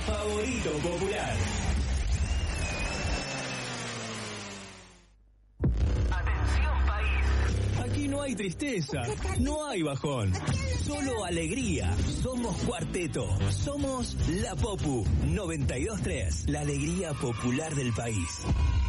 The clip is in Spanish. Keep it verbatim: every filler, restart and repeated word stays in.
favorito popular. Atención país. Aquí no hay tristeza, no hay bajón, solo alegría. Somos Cuarteto, somos La Popu noventa y dos punto tres, la alegría popular del país.